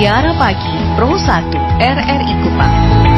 Mutiara Pagi Pro 1 RRI Kupang.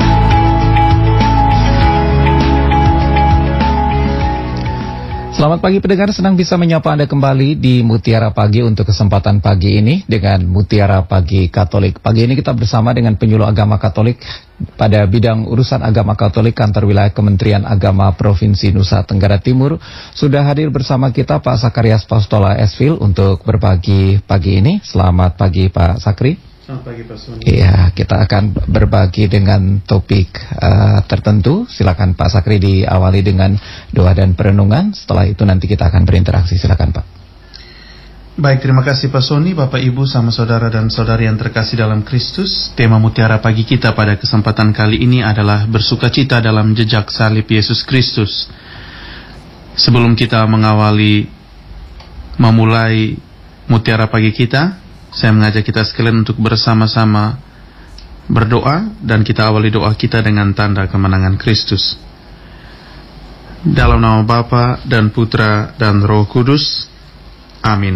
Selamat pagi pendengar, senang bisa menyapa Anda kembali di Mutiara Pagi untuk kesempatan pagi ini dengan Mutiara Pagi Katolik. Pagi ini kita bersama dengan penyuluh agama Katolik pada bidang urusan agama Katolik Kantor Wilayah Kementerian Agama Provinsi Nusa Tenggara Timur. Sudah hadir bersama kita Pak Sakarias Paustola Esvil untuk berbagi pagi ini. Selamat pagi Pak Sakri. Selamat pagi Pak Soni. Iya, kita akan berbagi dengan topik tertentu. Silakan Pak Sakri diawali dengan doa dan perenungan. Setelah itu nanti kita akan berinteraksi. Silakan Pak. Baik, terima kasih Pak Soni, Bapak Ibu sama saudara dan saudari yang terkasih dalam Kristus. Tema Mutiara Pagi kita pada kesempatan kali ini adalah bersukacita dalam jejak salib Yesus Kristus. Sebelum kita memulai Mutiara Pagi kita, saya mengajak kita sekalian untuk bersama-sama berdoa, dan kita awali doa kita dengan tanda kemenangan Kristus. Dalam nama Bapa dan Putra dan Roh Kudus. Amin.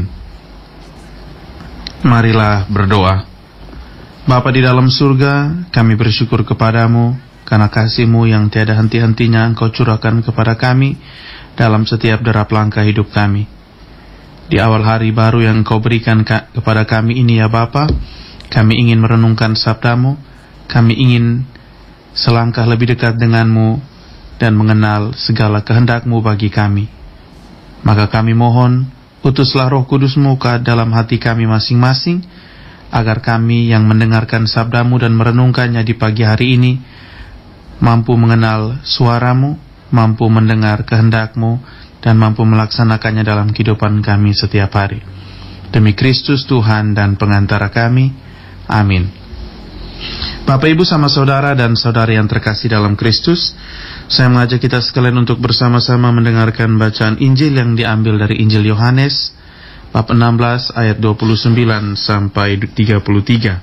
Marilah berdoa. Bapa di dalam surga, kami bersyukur kepadamu karena kasih-Mu yang tiada henti-hentinya Engkau curahkan kepada kami dalam setiap derap langkah hidup kami. Di awal hari baru yang Engkau berikan kepada kami ini ya Bapa, kami ingin merenungkan sabda-Mu, kami ingin selangkah lebih dekat dengan-Mu dan mengenal segala kehendak-Mu bagi kami. Maka kami mohon, utuslah Roh Kudus-Mu ke dalam hati kami masing-masing, agar kami yang mendengarkan sabda-Mu dan merenungkannya di pagi hari ini, mampu mengenal suara-Mu, mampu mendengar kehendak-Mu, dan mampu melaksanakannya dalam kehidupan kami setiap hari. Demi Kristus Tuhan dan pengantara kami. Amin. Bapak Ibu sama saudara dan saudari yang terkasih dalam Kristus, saya mengajak kita sekalian untuk bersama-sama mendengarkan bacaan Injil yang diambil dari Injil Yohanes bab 16 ayat 29 sampai 33.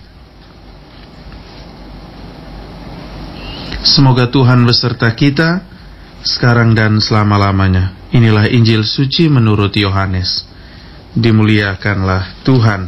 Semoga Tuhan beserta kita sekarang dan selama-lamanya. Inilah Injil suci menurut Yohanes. Dimuliakanlah Tuhan.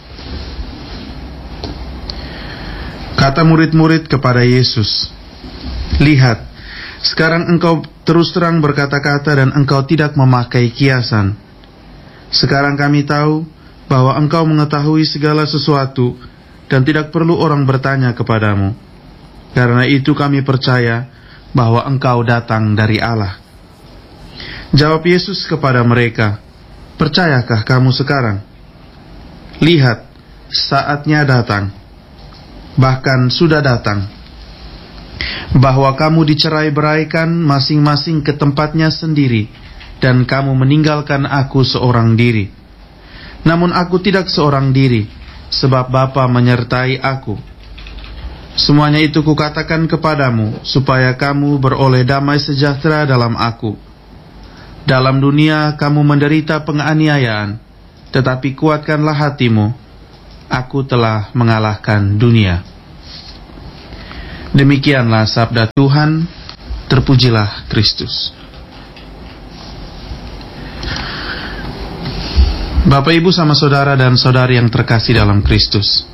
Kata murid-murid kepada Yesus, "Lihat, sekarang engkau terus terang berkata-kata dan engkau tidak memakai kiasan. Sekarang kami tahu bahwa engkau mengetahui segala sesuatu dan tidak perlu orang bertanya kepadamu. Karena itu kami percaya bahwa engkau datang dari Allah." Jawab Yesus kepada mereka, "Percayakah kamu sekarang? Lihat, saatnya datang, bahkan sudah datang, bahwa kamu dicerai-beraikan masing-masing ke tempatnya sendiri, dan kamu meninggalkan aku seorang diri. Namun aku tidak seorang diri, sebab Bapa menyertai aku. Semuanya itu kukatakan kepadamu, supaya kamu beroleh damai sejahtera dalam aku. Dalam dunia kamu menderita penganiayaan, tetapi kuatkanlah hatimu. Aku telah mengalahkan dunia." Demikianlah sabda Tuhan. Terpujilah Kristus. Bapak Ibu sama saudara dan saudari yang terkasih dalam Kristus,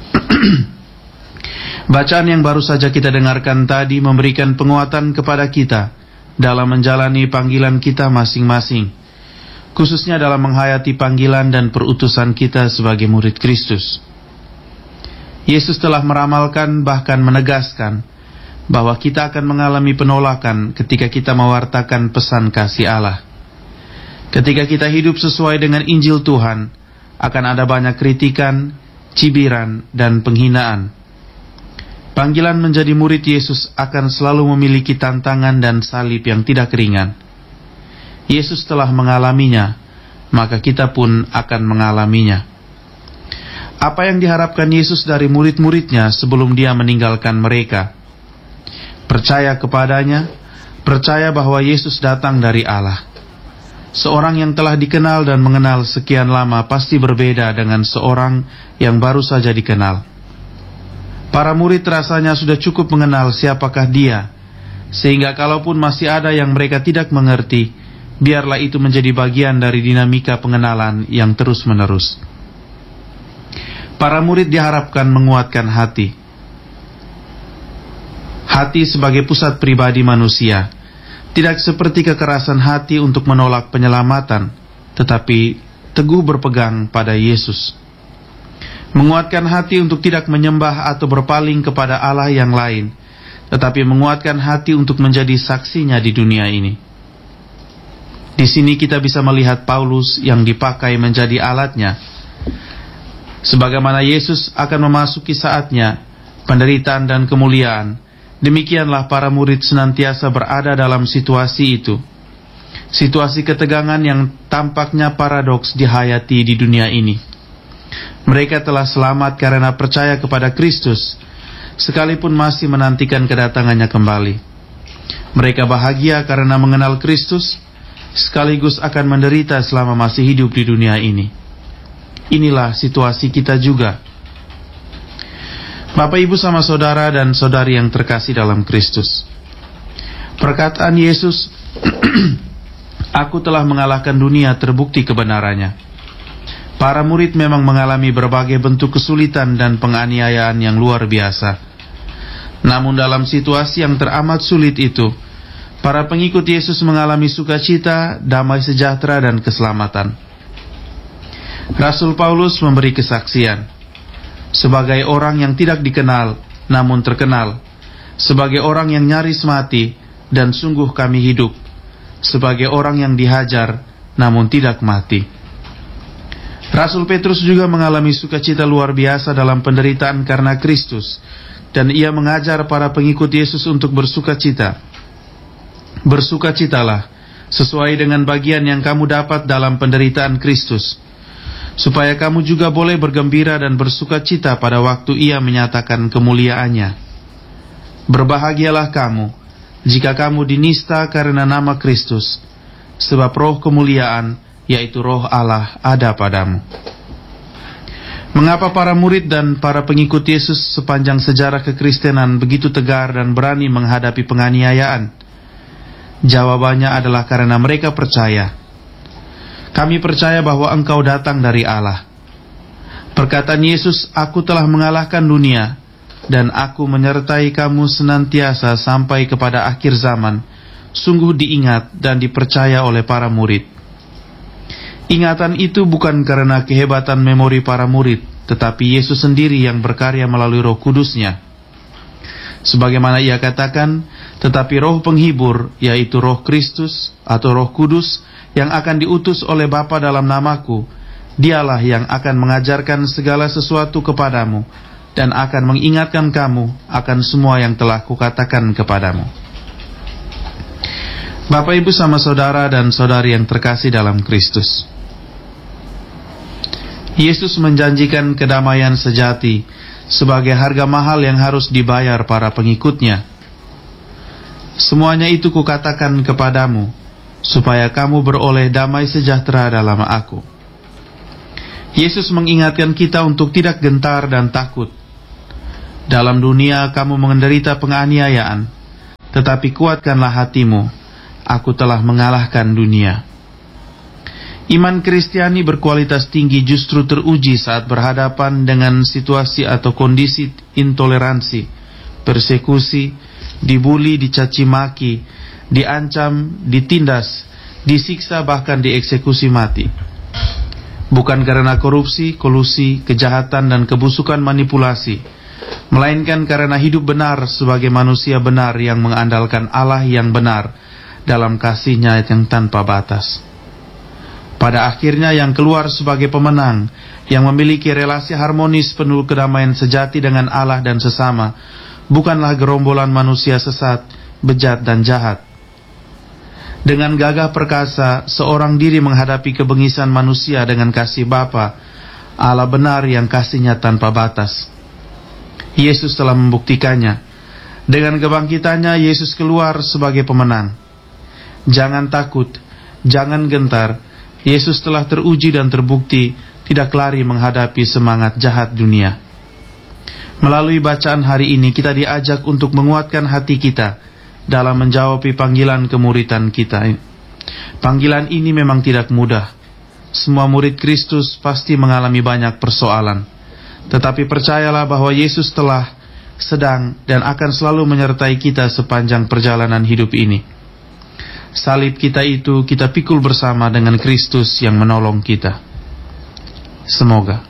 bacaan yang baru saja kita dengarkan tadi memberikan penguatan kepada kita dalam menjalani panggilan kita masing-masing, khususnya dalam menghayati panggilan dan perutusan kita sebagai murid Kristus. Yesus telah meramalkan, bahkan menegaskan, bahwa kita akan mengalami penolakan ketika kita mewartakan pesan kasih Allah. Ketika kita hidup sesuai dengan Injil Tuhan, akan ada banyak kritikan, cibiran, dan penghinaan. Panggilan menjadi murid Yesus akan selalu memiliki tantangan dan salib yang tidak ringan. Yesus telah mengalaminya, maka kita pun akan mengalaminya. Apa yang diharapkan Yesus dari murid-muridnya sebelum dia meninggalkan mereka? Percaya kepadanya, percaya bahwa Yesus datang dari Allah. Seorang yang telah dikenal dan mengenal sekian lama pasti berbeda dengan seorang yang baru saja dikenal. Para murid rasanya sudah cukup mengenal siapakah dia, sehingga kalaupun masih ada yang mereka tidak mengerti, biarlah itu menjadi bagian dari dinamika pengenalan yang terus-menerus. Para murid diharapkan menguatkan hati. Hati sebagai pusat pribadi manusia, tidak seperti kekerasan hati untuk menolak penyelamatan, tetapi teguh berpegang pada Yesus. Menguatkan hati untuk tidak menyembah atau berpaling kepada Allah yang lain, tetapi menguatkan hati untuk menjadi saksinya di dunia ini. Di sini kita bisa melihat Paulus yang dipakai menjadi alatnya. Sebagaimana Yesus akan memasuki saatnya penderitaan dan kemuliaan, demikianlah para murid senantiasa berada dalam situasi itu. Situasi ketegangan yang tampaknya paradoks dihayati di dunia ini. Mereka telah selamat karena percaya kepada Kristus, sekalipun masih menantikan kedatangannya kembali. Mereka bahagia karena mengenal Kristus, sekaligus akan menderita selama masih hidup di dunia ini. Inilah situasi kita juga. Bapak, Ibu, sama saudara dan saudari yang terkasih dalam Kristus. Perkataan Yesus, "Aku telah mengalahkan dunia," terbukti kebenarannya. Para murid memang mengalami berbagai bentuk kesulitan dan penganiayaan yang luar biasa. Namun dalam situasi yang teramat sulit itu, para pengikut Yesus mengalami sukacita, damai sejahtera, dan keselamatan. Rasul Paulus memberi kesaksian, sebagai orang yang tidak dikenal, namun terkenal, sebagai orang yang nyaris mati, dan sungguh kami hidup, sebagai orang yang dihajar, namun tidak mati. Rasul Petrus juga mengalami sukacita luar biasa dalam penderitaan karena Kristus, dan ia mengajar para pengikut Yesus untuk bersukacita. Bersukacitalah, sesuai dengan bagian yang kamu dapat dalam penderitaan Kristus, supaya kamu juga boleh bergembira dan bersukacita pada waktu ia menyatakan kemuliaannya. Berbahagialah kamu, jika kamu dinista karena nama Kristus, sebab roh kemuliaan, yaitu roh Allah, ada padamu. Mengapa para murid dan para pengikut Yesus sepanjang sejarah kekristenan begitu tegar dan berani menghadapi penganiayaan? Jawabannya adalah karena mereka percaya. Kami percaya bahwa Engkau datang dari Allah. Perkataan Yesus, "Aku telah mengalahkan dunia, dan Aku menyertai kamu senantiasa sampai kepada akhir zaman," sungguh diingat dan dipercaya oleh para murid. Ingatan itu bukan karena kehebatan memori para murid, tetapi Yesus sendiri yang berkarya melalui Roh Kudus-Nya. Sebagaimana ia katakan, "Tetapi Roh Penghibur, yaitu Roh Kristus atau Roh Kudus, yang akan diutus oleh Bapa dalam namaku, dialah yang akan mengajarkan segala sesuatu kepadamu, dan akan mengingatkan kamu akan semua yang telah kukatakan kepadamu." Bapak, Ibu, sama saudara dan saudari yang terkasih dalam Kristus, Yesus menjanjikan kedamaian sejati sebagai harga mahal yang harus dibayar para pengikutnya. "Semuanya itu kukatakan kepadamu, supaya kamu beroleh damai sejahtera dalam Aku." Yesus mengingatkan kita untuk tidak gentar dan takut. Dalam dunia kamu menderita penganiayaan, tetapi kuatkanlah hatimu, Aku telah mengalahkan dunia. Iman Kristiani berkualitas tinggi justru teruji saat berhadapan dengan situasi atau kondisi intoleransi, persekusi, dibuli, dicaci maki, diancam, ditindas, disiksa, bahkan dieksekusi mati. Bukan karena korupsi, kolusi, kejahatan, dan kebusukan manipulasi, melainkan karena hidup benar sebagai manusia benar yang mengandalkan Allah yang benar dalam kasih-Nya yang tanpa batas. Pada akhirnya yang keluar sebagai pemenang, yang memiliki relasi harmonis penuh kedamaian sejati dengan Allah dan sesama, bukanlah gerombolan manusia sesat, bejat, dan jahat. Dengan gagah perkasa, seorang diri menghadapi kebengisan manusia dengan kasih Bapa, Allah benar yang kasih-Nya tanpa batas. Yesus telah membuktikannya. Dengan kebangkitannya, Yesus keluar sebagai pemenang. Jangan takut, jangan gentar. Yesus telah teruji dan terbukti tidak lari menghadapi semangat jahat dunia. Melalui bacaan hari ini, kita diajak untuk menguatkan hati kita dalam menjawab panggilan kemuridan kita. Panggilan ini memang tidak mudah. Semua murid Kristus pasti mengalami banyak persoalan. Tetapi percayalah bahwa Yesus telah, sedang, dan akan selalu menyertai kita sepanjang perjalanan hidup ini. Salib kita itu kita pikul bersama dengan Kristus yang menolong kita. Semoga.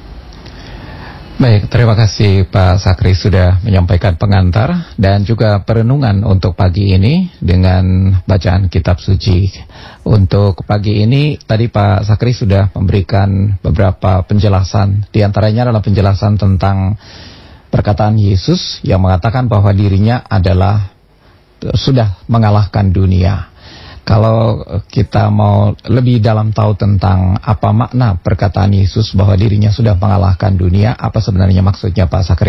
Baik, terima kasih Pak Sakri sudah menyampaikan pengantar dan juga perenungan untuk pagi ini dengan bacaan kitab suci. Untuk pagi ini tadi Pak Sakri sudah memberikan beberapa penjelasan, di antaranya adalah penjelasan tentang perkataan Yesus yang mengatakan bahwa dirinya adalah sudah mengalahkan dunia. Kalau kita mau lebih dalam tahu tentang apa makna perkataan Yesus bahwa dirinya sudah mengalahkan dunia, apa sebenarnya maksudnya Pak Sakri?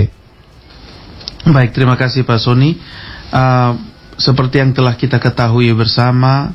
Baik, terima kasih Pak Sony. Seperti yang telah kita ketahui bersama,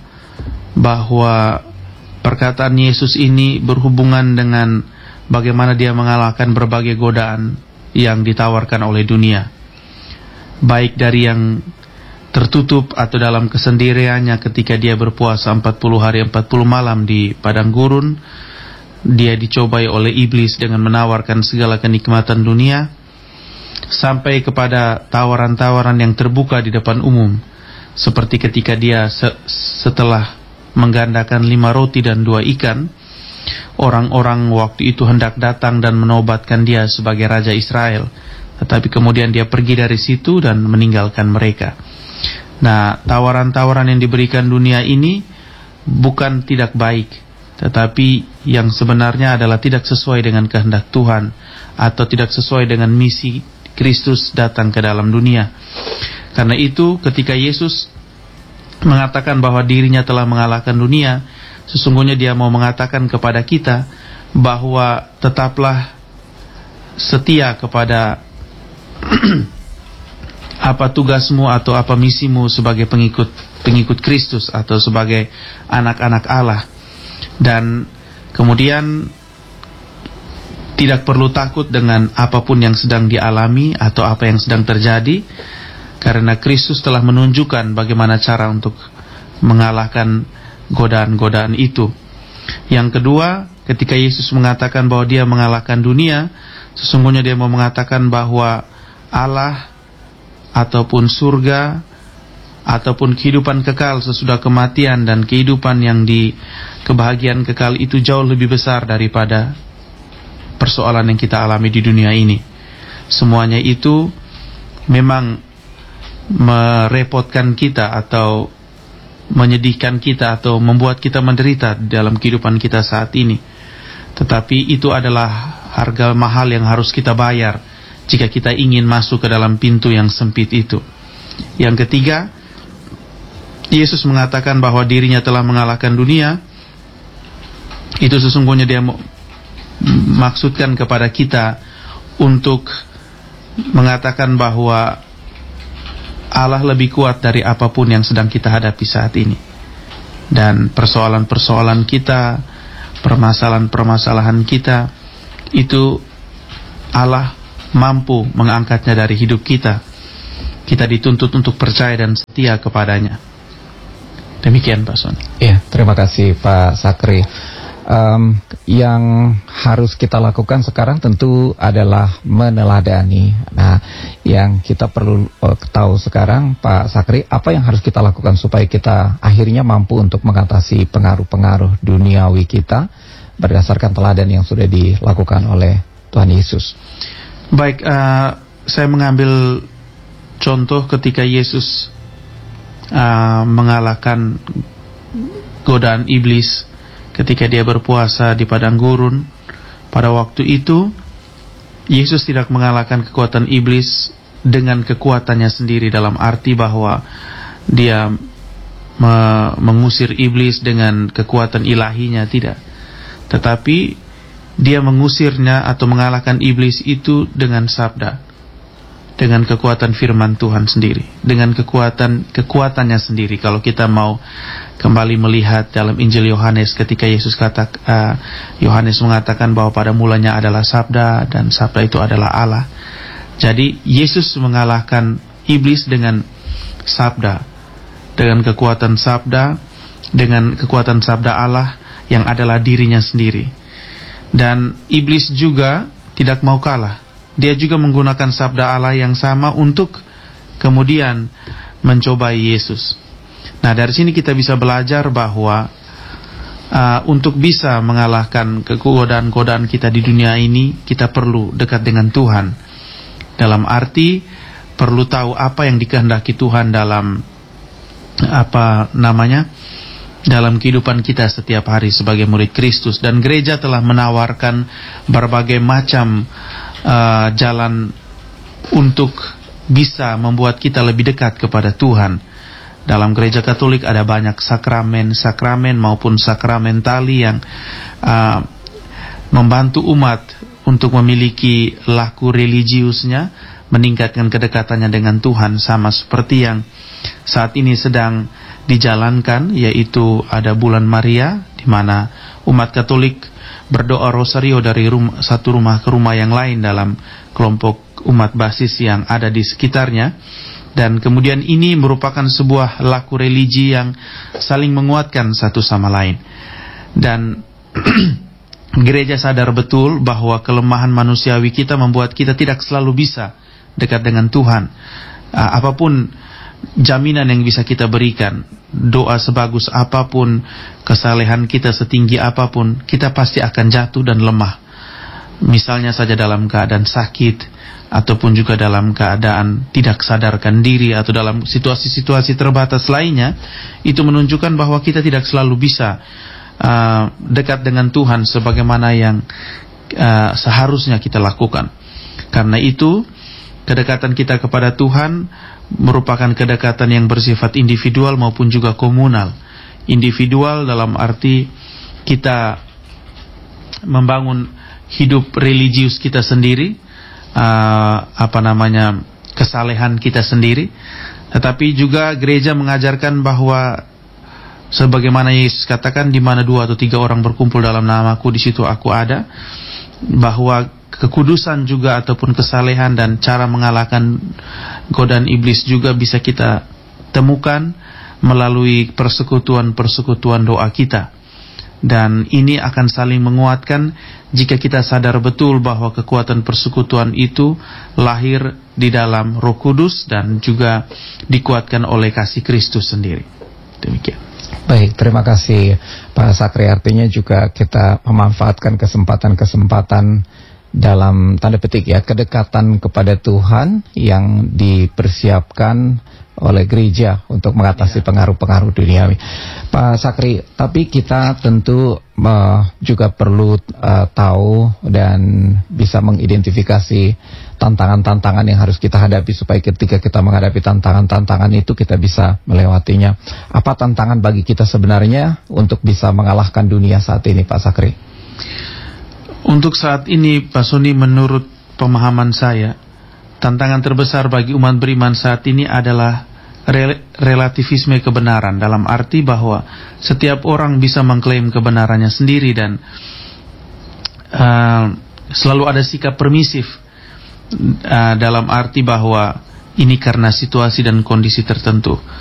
bahwa perkataan Yesus ini berhubungan dengan bagaimana dia mengalahkan berbagai godaan yang ditawarkan oleh dunia, baik dari yang tertutup atau dalam kesendiriannya ketika dia berpuasa 40 hari 40 malam di padang gurun. Dia dicobai oleh iblis dengan menawarkan segala kenikmatan dunia, sampai kepada tawaran-tawaran yang terbuka di depan umum, seperti ketika dia setelah menggandakan 5 roti dan 2 ikan, orang-orang waktu itu hendak datang dan menobatkan dia sebagai Raja Israel, tetapi kemudian dia pergi dari situ dan meninggalkan mereka. Nah, tawaran-tawaran yang diberikan dunia ini bukan tidak baik, tetapi yang sebenarnya adalah tidak sesuai dengan kehendak Tuhan, atau tidak sesuai dengan misi Kristus datang ke dalam dunia. Karena itu ketika Yesus mengatakan bahwa dirinya telah mengalahkan dunia, sesungguhnya dia mau mengatakan kepada kita bahwa tetaplah setia kepada apa tugasmu atau apa misimu sebagai pengikut Kristus atau sebagai anak-anak Allah. Dan kemudian tidak perlu takut dengan apapun yang sedang dialami atau apa yang sedang terjadi, karena Kristus telah menunjukkan bagaimana cara untuk mengalahkan godaan-godaan itu. Yang kedua, ketika Yesus mengatakan bahwa dia mengalahkan dunia, sesungguhnya dia mau mengatakan bahwa Allah ataupun surga ataupun kehidupan kekal sesudah kematian dan kehidupan yang di kebahagiaan kekal itu jauh lebih besar daripada persoalan yang kita alami di dunia ini. Semuanya itu memang merepotkan kita atau menyedihkan kita atau membuat kita menderita dalam kehidupan kita saat ini. Tetapi itu adalah harga mahal yang harus kita bayar jika kita ingin masuk ke dalam pintu yang sempit itu. Yang ketiga, Yesus mengatakan bahwa dirinya telah mengalahkan dunia. Itu sesungguhnya dia maksudkan kepada kita untuk mengatakan bahwa Allah lebih kuat dari apapun yang sedang kita hadapi saat ini. Dan persoalan-persoalan kita, permasalahan-permasalahan kita, itu Allah mampu mengangkatnya dari hidup kita. Kita dituntut untuk percaya dan setia kepadanya. Demikian Pak Son. Ya, terima kasih Pak Sakri. Yang harus kita lakukan sekarang tentu adalah meneladani. Nah, yang kita perlu tahu sekarang Pak Sakri, apa yang harus kita lakukan supaya kita akhirnya mampu untuk mengatasi pengaruh-pengaruh duniawi kita berdasarkan teladan yang sudah dilakukan oleh Tuhan Yesus. Baik, saya mengambil contoh ketika Yesus mengalahkan godaan iblis ketika dia berpuasa di padang gurun. Pada waktu itu Yesus tidak mengalahkan kekuatan iblis dengan kekuatannya sendiri, dalam arti bahwa dia mengusir iblis dengan kekuatan ilahinya, tidak. Tetapi dia mengusirnya atau mengalahkan iblis itu dengan sabda, dengan kekuatan firman Tuhan sendiri, dengan kekuatannya sendiri. Kalau kita mau kembali melihat dalam Injil Yohanes, ketika Yohanes mengatakan bahwa pada mulanya adalah sabda dan sabda itu adalah Allah. Jadi Yesus mengalahkan iblis dengan sabda, dengan kekuatan sabda, dengan kekuatan sabda Allah yang adalah dirinya sendiri. Dan iblis juga tidak mau kalah. Dia juga menggunakan sabda Allah yang sama untuk kemudian mencobai Yesus. Nah, dari sini kita bisa belajar bahwa untuk bisa mengalahkan kegodaan-godaan kita di dunia ini, kita perlu dekat dengan Tuhan. Dalam arti perlu tahu apa yang dikehendaki Tuhan dalam dalam kehidupan kita setiap hari sebagai murid Kristus. Dan gereja telah menawarkan berbagai macam jalan untuk bisa membuat kita lebih dekat kepada Tuhan. Dalam gereja Katolik ada banyak sakramen maupun sakramentali yang membantu umat untuk memiliki laku religiusnya, meningkatkan kedekatannya dengan Tuhan, sama seperti yang saat ini sedang dijalankan, yaitu ada bulan Maria, di mana umat Katolik berdoa rosario dari satu rumah ke rumah yang lain dalam kelompok umat basis yang ada di sekitarnya. Dan kemudian ini merupakan sebuah laku religi yang saling menguatkan satu sama lain. Dan gereja sadar betul bahwa kelemahan manusiawi kita membuat kita tidak selalu bisa dekat dengan Tuhan. Apapun jaminan yang bisa kita berikan, doa sebagus apapun, kesalehan kita setinggi apapun, kita pasti akan jatuh dan lemah. Misalnya saja dalam keadaan sakit, ataupun juga dalam keadaan tidak sadarkan diri, atau dalam situasi-situasi terbatas lainnya, itu menunjukkan bahwa kita tidak selalu bisa dekat dengan Tuhan sebagaimana yang seharusnya kita lakukan. Karena itu, kedekatan kita kepada Tuhan merupakan kedekatan yang bersifat individual maupun juga komunal. Individual dalam arti kita membangun hidup religius kita sendiri, kesalehan kita sendiri. Tetapi juga gereja mengajarkan bahwa sebagaimana Yesus katakan, di mana 2 atau 3 orang berkumpul dalam namaku, di situ aku ada. Bahwa kekudusan juga ataupun kesalehan dan cara mengalahkan godaan iblis juga bisa kita temukan melalui persekutuan-persekutuan doa kita. Dan ini akan saling menguatkan jika kita sadar betul bahwa kekuatan persekutuan itu lahir di dalam Roh Kudus dan juga dikuatkan oleh kasih Kristus sendiri. Demikian. Baik, terima kasih Pak Sakri. Artinya juga kita memanfaatkan kesempatan-kesempatan dalam tanda petik ya, kedekatan kepada Tuhan yang dipersiapkan oleh gereja untuk mengatasi pengaruh-pengaruh duniawi. Pak Sakri, tapi kita tentu juga perlu tahu dan bisa mengidentifikasi tantangan-tantangan yang harus kita hadapi supaya ketika kita menghadapi tantangan-tantangan itu kita bisa melewatinya. Apa tantangan bagi kita sebenarnya untuk bisa mengalahkan dunia saat ini, Pak Sakri? Untuk saat ini, Pak Sony, menurut pemahaman saya, tantangan terbesar bagi umat beriman saat ini adalah relativisme kebenaran, dalam arti bahwa setiap orang bisa mengklaim kebenarannya sendiri dan selalu ada sikap permisif, dalam arti bahwa ini karena situasi dan kondisi tertentu.